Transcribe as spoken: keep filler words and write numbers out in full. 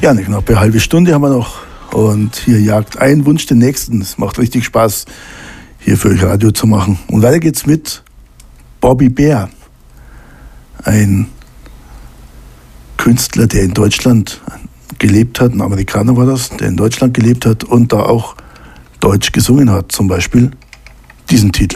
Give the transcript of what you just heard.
Ja, eine knappe halbe Stunde haben wir noch. Und hier jagt ein Wunsch den nächsten. Es macht richtig Spaß, hier für euch Radio zu machen. Und weiter geht's mit Bobby Bär. Ein Künstler, der in Deutschland gelebt hat, ein Amerikaner war das, der in Deutschland gelebt hat und da auch Deutsch gesungen hat. Zum Beispiel diesen Titel.